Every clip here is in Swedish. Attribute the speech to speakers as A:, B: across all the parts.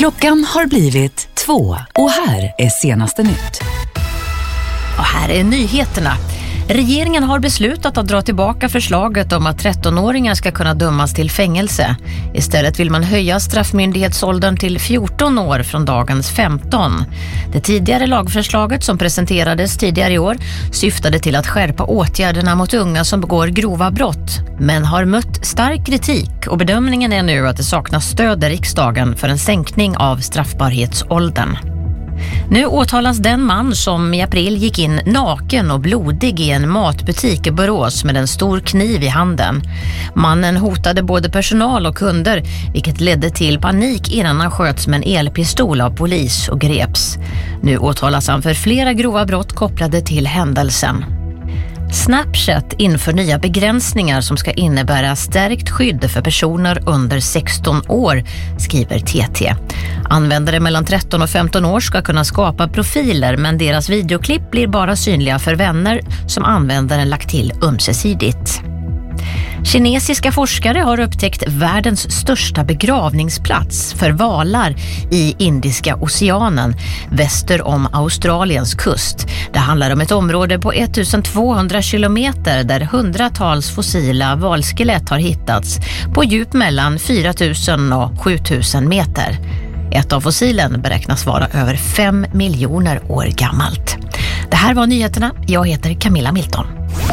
A: Klockan har blivit 2 och här är senaste nytt.
B: Och här är nyheterna. Regeringen har beslutat att dra tillbaka förslaget om att 13-åringar ska kunna dömas till fängelse. Istället vill man höja straffmyndighetsåldern till 14 år från dagens 15. Det tidigare lagförslaget som presenterades tidigare i år syftade till att skärpa åtgärderna mot unga som begår grova brott, men har mött stark kritik och bedömningen är nu att det saknas stöd i riksdagen för en sänkning av straffbarhetsåldern. Nu åtalas den man som i april gick in naken och blodig i en matbutik i Borås med en stor kniv i handen. Mannen hotade både personal och kunder, vilket ledde till panik innan han sköts med en elpistol av polis och greps. Nu åtalas han för flera grova brott kopplade till händelsen. Snapchat inför nya begränsningar som ska innebära stärkt skydd för personer under 16 år, skriver TT. Användare mellan 13 och 15 år ska kunna skapa profiler, men deras videoklipp blir bara synliga för vänner som användaren lagt till ömsesidigt. Kinesiska forskare har upptäckt världens största begravningsplats för valar i Indiska oceanen väster om Australiens kust. Det handlar om ett område på 1200 kilometer där hundratals fossila valskelett har hittats på djup mellan 4000 och 7000 meter. Ett av fossilen beräknas vara över 5 miljoner år gammalt. Det här var nyheterna. Jag heter Camilla Milton.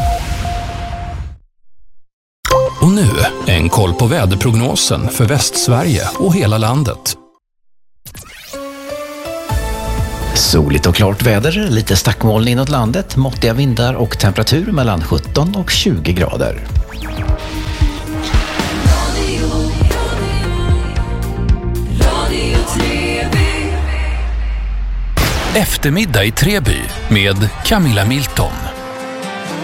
C: Och nu en koll på väderprognosen för Västsverige och hela landet.
D: Soligt och klart väder, lite stackmoln inåt landet, måttliga vindar och temperatur mellan 17 och 20 grader.
C: Eftermiddag i Treby med Camilla Milton.